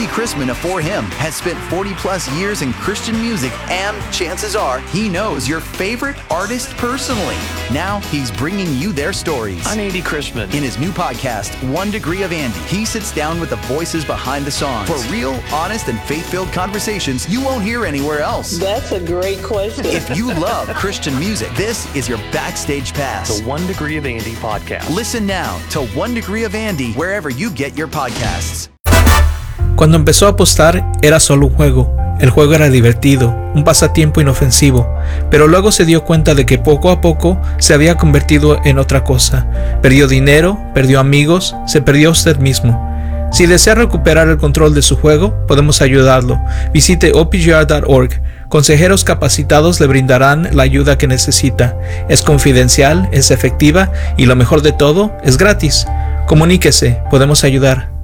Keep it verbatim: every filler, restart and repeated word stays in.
Chrisman of For Him has spent forty plus years in Christian music, and chances are he knows your favorite artist personally. Now he's bringing you their stories. I'm Andy Chrisman. In his new podcast, One Degree of Andy, he sits down with the voices behind the songs for real, honest, and faith-filled conversations you won't hear anywhere else. That's a great question. If you love Christian music, this is your backstage pass. The One Degree of Andy podcast. Listen now to One Degree of Andy wherever you get your podcasts. Cuando empezó a apostar, era solo un juego. El juego era divertido, un pasatiempo inofensivo, pero luego se dio cuenta de que poco a poco se había convertido en otra cosa. Perdió dinero, perdió amigos, se perdió a usted mismo. Si desea recuperar el control de su juego, podemos ayudarlo. Visite O P G R punto org. Consejeros capacitados le brindarán la ayuda que necesita. Es confidencial, es efectiva y lo mejor de todo, es gratis. Comuníquese, podemos ayudar.